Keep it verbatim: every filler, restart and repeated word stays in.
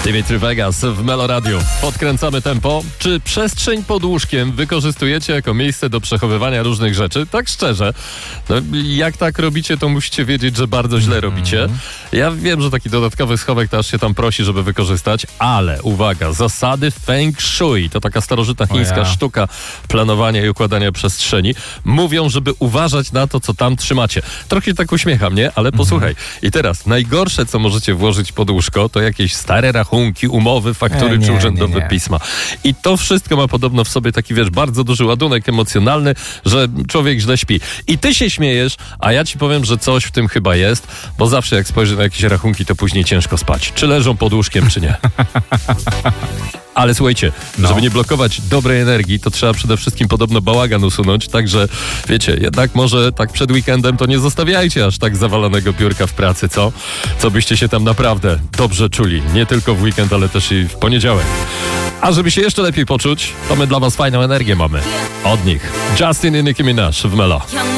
Dimitri Vegas w Melo Radio. Podkręcamy tempo. Czy przestrzeń pod łóżkiem wykorzystujecie jako miejsce do przechowywania różnych rzeczy? Tak szczerze. No, jak tak robicie, to musicie wiedzieć, że bardzo źle robicie. Ja wiem, że taki dodatkowy schowek to aż się tam prosi, żeby wykorzystać, ale uwaga, zasady Feng Shui, to taka starożytna chińska ja. sztuka planowania i układania przestrzeni, mówią, żeby uważać na to, co tam trzymacie. Trochę się tak uśmiecham, nie? Ale posłuchaj. I teraz najgorsze, co możecie włożyć pod łóżko, to jakieś stare rachunki, umowy, faktury E, nie, czy urzędowe nie, nie. pisma. I to wszystko ma podobno w sobie taki, wiesz, bardzo duży ładunek emocjonalny, że człowiek źle śpi. I ty się śmiejesz, a ja ci powiem, że coś w tym chyba jest, bo zawsze jak spojrzę na jakieś rachunki, to później ciężko spać. Czy leżą pod łóżkiem, czy nie. Ale słuchajcie, No. żeby nie blokować dobrej energii, to trzeba przede wszystkim podobno bałagan usunąć, także wiecie, jednak może tak przed weekendem to nie zostawiajcie aż tak zawalonego biurka w pracy, co? Co byście się tam naprawdę dobrze czuli. Nie tylko w weekend, ale też i w poniedziałek. A żeby się jeszcze lepiej poczuć, to my dla was fajną energię mamy. Od nich Justin i Nicki Minaj w Melo.